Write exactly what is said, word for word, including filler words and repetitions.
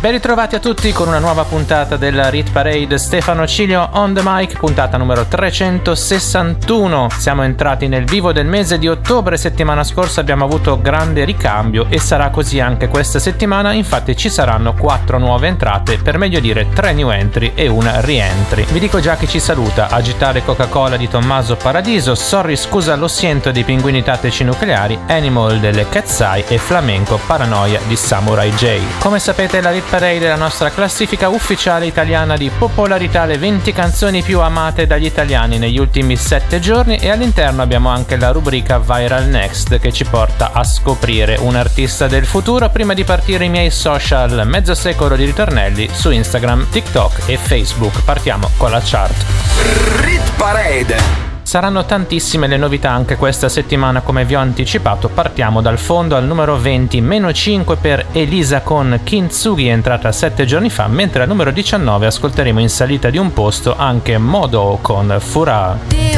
Ben ritrovati a tutti con una nuova puntata della Rit Parade. Stefano Cilio on the mic, puntata numero trecentosessantuno. Siamo entrati nel vivo del mese di ottobre. Settimana scorsa abbiamo avuto grande ricambio e sarà così anche questa settimana. Infatti ci saranno quattro nuove entrate, per meglio dire tre new entry e una rientry. Vi dico già chi ci saluta: Agitare Coca-Cola di Tommaso Paradiso, Sorry Scusa Lo Siento dei Pinguini Tattici Nucleari, Animal delle Cat's Eye e Flamenco Paranoia di Samurai J. Come sapete, la Rit Parade è la nostra classifica ufficiale italiana di popolarità, le venti canzoni più amate dagli italiani negli ultimi sette giorni, e all'interno abbiamo anche la rubrica Viral Next che ci porta a scoprire un artista del futuro. Prima di partire i miei social, mezzo secolo di ritornelli su Instagram, TikTok e Facebook. Partiamo con la chart. Rit Parade. Saranno tantissime le novità anche questa settimana, come vi ho anticipato. Partiamo dal fondo. Al numero venti, meno cinque per Elisa con Kintsugi, entrata sette giorni fa, mentre al numero diciannove ascolteremo in salita di un posto anche Modo con Fura.